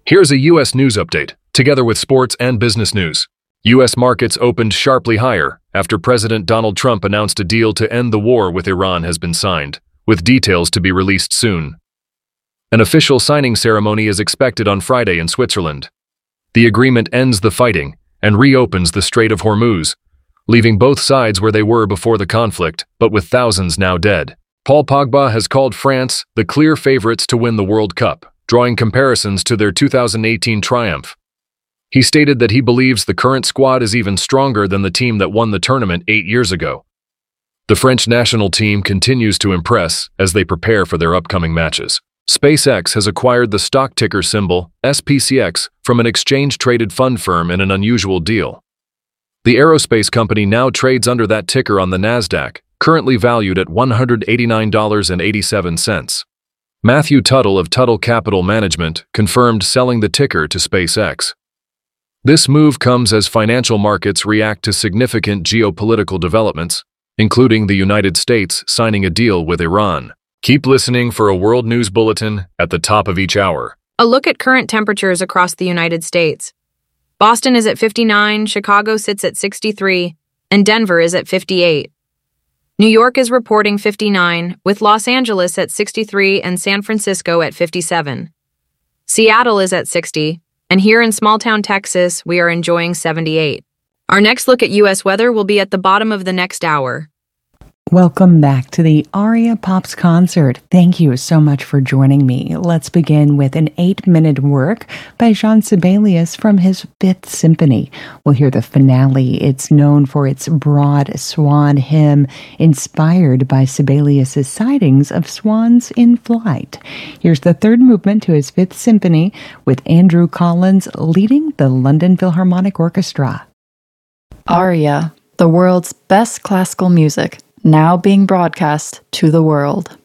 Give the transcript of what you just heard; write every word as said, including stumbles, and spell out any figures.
Here's a U S news update, together with sports and business news. U S markets opened sharply higher after President Donald Trump announced a deal to end the war with Iran has been signed, with details to be released soon. An official signing ceremony is expected on Friday in Switzerland. The agreement ends the fighting and reopens the Strait of Hormuz, leaving both sides where they were before the conflict, but with thousands now dead. Paul Pogba has called France the clear favorites to win the World Cup, drawing comparisons to their two thousand eighteen triumph. He stated that he believes the current squad is even stronger than the team that won the tournament eight years ago. The French national team continues to impress as they prepare for their upcoming matches. SpaceX has acquired the stock ticker symbol S P C X from an exchange-traded fund firm in an unusual deal. The aerospace company now trades under that ticker on the NASDAQ, currently valued at one hundred eighty-nine dollars and eighty-seven cents. Matthew Tuttle of Tuttle Capital Management confirmed selling the ticker to SpaceX. This move comes as financial markets react to significant geopolitical developments, including the United States signing a deal with Iran. Keep listening for a world news bulletin at the top of each hour. A look at current temperatures across the United States. Boston is at fifty-nine, Chicago sits at sixty-three, and Denver is at fifty-eight. New York is reporting fifty-nine, with Los Angeles at sixty-three and San Francisco at fifty-seven. Seattle is at sixty, and here in small-town Texas, we are enjoying seventy-eight. Our next look at U S weather will be at the bottom of the next hour. Welcome back to the Aria Pops concert. Thank you so much for joining me. Let's begin with an eight-minute work by Jean Sibelius from his Fifth Symphony. We'll hear the finale. It's known for its broad swan hymn, inspired by Sibelius's sightings of swans in flight. Here's the third movement to his Fifth Symphony, with Andrew Collins leading the London Philharmonic Orchestra. Aria, the world's best classical music, now being broadcast to the world.